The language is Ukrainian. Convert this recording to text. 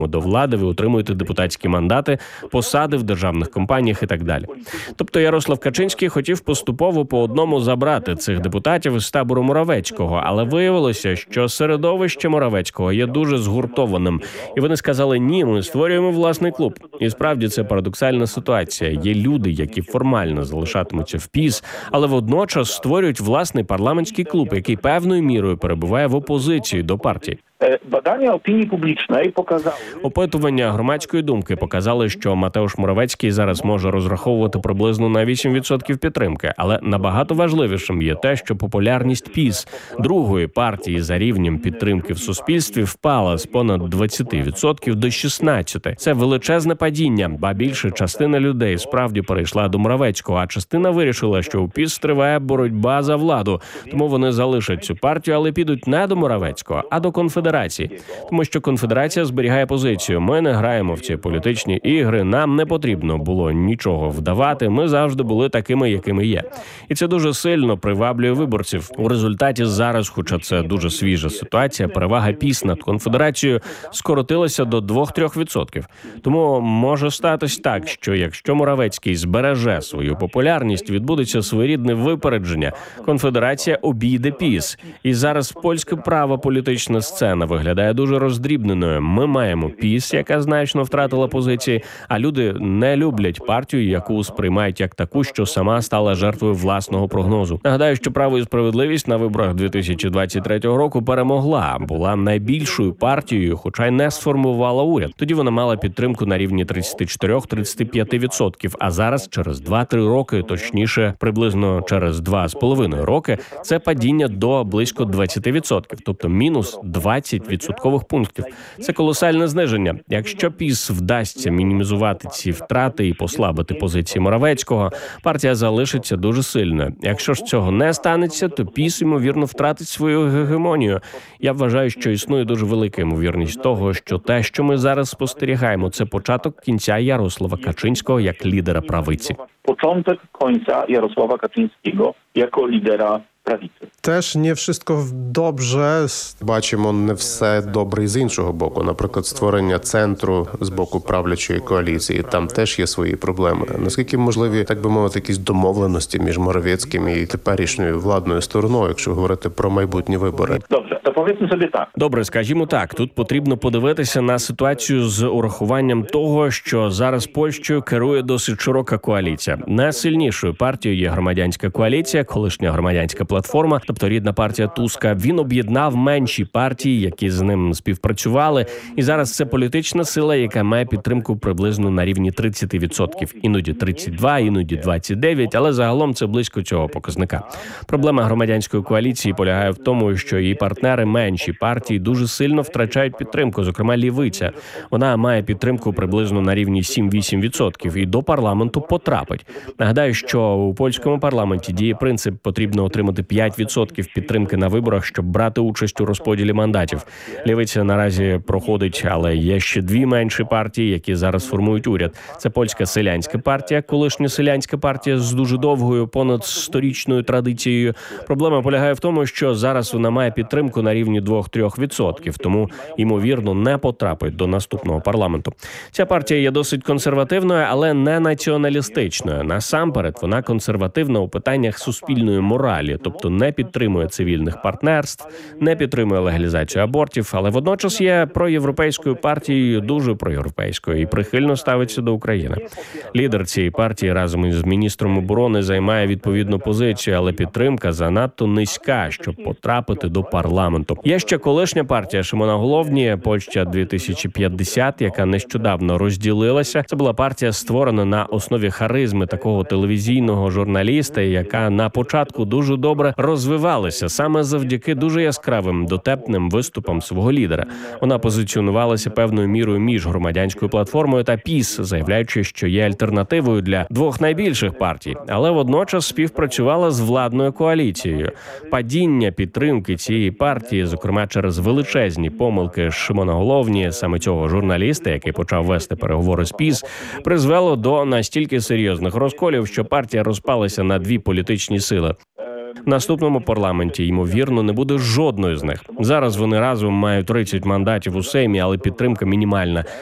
до влади, ви отримуєте депутатські мандати, посади в державних компаніях і так далі. Тобто Ярослав Качинський хотів поступово по одному забрати цих депутатів із табору Моравецького, але виявилося, що середовище Моравецького є дуже згуртованим. І вони сказали: ні, ми створюємо власний клуб. І справді це парадоксальна ситуація. Є люди, які формально залишатимуться в ПіС, але водночас створюють власний парламентський клуб, який певною мірою перебуває в опозиції до партії. Badania opinii publicznej pokazały... Опитування громадської думки показали, що Матеуш Моравецький зараз може розраховувати приблизно на 8% підтримки. Але набагато важливішим є те, що популярність ПіС, другої партії за рівнем підтримки в суспільстві, впала з понад 20% до 16%. Це величезне падіння, ба більше частина людей справді перейшла до Моравецького, а частина вирішила, що у ПіС триває боротьба за владу. Тому вони залишать цю партію, але підуть не до Моравецького, а до Конфедерації. Тому що Конфедерація зберігає позицію. Ми не граємо в ці політичні ігри, нам не потрібно було нічого вдавати, ми завжди були такими, якими є. І це дуже сильно приваблює виборців. У результаті зараз, хоча це дуже свіжа ситуація, перевага ПіС над Конфедерацією скоротилася до 2-3%. Тому може статись так, що якщо Моравецький збереже свою популярність, відбудеться своєрідне випередження. Конфедерація обійде ПіС. І зараз польська права політична сцена виглядає дуже роздрібненою. Ми маємо ПіС, яка значно втратила позиції, а люди не люблять партію, яку сприймають як таку, що сама стала жертвою власного прогнозу. Нагадаю, що «Право і справедливість» на виборах 2023 року перемогла, була найбільшою партією, хоча й не сформувала уряд. Тоді вона мала підтримку на рівні 34-35%, а зараз через 2-3 роки, точніше, приблизно через 2,5 роки, це падіння до близько 20%, тобто мінус 20 відсоткових пунктів. Це колосальне зниження. Якщо ПіС вдасться мінімізувати ці втрати і послабити позиції Моравецького, партія залишиться дуже сильною. Якщо ж цього не станеться, то ПіС, ймовірно, втратить свою гегемонію. Я вважаю, що існує дуже велика ймовірність того, що те, що ми зараз спостерігаємо, це початок кінця Ярослава Качинського як лідера правиці. Początek końca Jarosława Kaczyńskiego jako lidera prawicy. Теж не wszystko добре. Бачимо не все добре і з іншого боку. Наприклад, створення центру з боку правлячої коаліції. Там теж є свої проблеми. Наскільки можливі, так би мовити, якісь домовленості між Моравецьким і теперішньою владною стороною, якщо говорити про майбутні вибори? Dobrze, to powiedzmy sobie tak. Добре, скажімо так, тут потрібно подивитися на ситуацію з урахуванням того, що зараз Польщею керує досить широка коаліція. Найсильнішою партією є громадянська коаліція, колишня громадянська платформа, тобто рідна партія Туска. Він об'єднав менші партії, які з ним співпрацювали, і зараз це політична сила, яка має підтримку приблизно на рівні 30%. Іноді 32, іноді 29, але загалом це близько цього показника. Проблема громадянської коаліції полягає в тому, що її партнери, менші партії, дуже сильно втрачають підтримку, зокрема Лівиця. Вона має підтримку приблизно на рівні 7-8% і до парламенту потрапить. Нагадаю, що у польському парламенті діє принцип: потрібно отримати 5% підтримки на виборах, щоб брати участь у розподілі мандатів. Лівиця наразі проходить, але є ще дві менші партії, які зараз формують уряд. Це польська селянська партія, колишня селянська партія з дуже довгою, понад 100-річною традицією. Проблема полягає в тому, що зараз вона має підтримку на рівні 2-3%, тому, ймовірно, не потрапить до наступного парламенту. Ця партія є досить консервативною, але не націоналістичною. Насамперед, вона консервативна у питаннях суспільної моралі, тобто не підтримує цивільних партнерств, не підтримує легалізацію абортів, але водночас є проєвропейською партією, дуже проєвропейською, і прихильно ставиться до України. Лідер цієї партії разом із міністром оборони займає відповідну позицію, але підтримка занадто низька, щоб потрапити до парламенту. Є ще колишня партія Шимона Головні, Польща 2050, яка нещодавно розділилася. Це була партія, створена на основі харизми такого телевізійного журналіста, яка на початку дуже добре розвивалася саме завдяки дуже яскравим, дотепним виступам свого лідера. Вона позиціонувалася певною мірою між громадянською платформою та ПіС, заявляючи, що є альтернативою для двох найбільших партій, але водночас співпрацювала з владною коаліцією. Падіння підтримки цієї партії, зокрема через величезні помилки Шимона Головні, саме цього журналіста, який почав вести переговори з ПіС, призвело до настільки серйозних розколів, що партія розпалася на дві політичні сили. В наступному парламенті, ймовірно, не буде жодної з них. Зараз вони разом мають 30 мандатів у Сеймі, але підтримка мінімальна.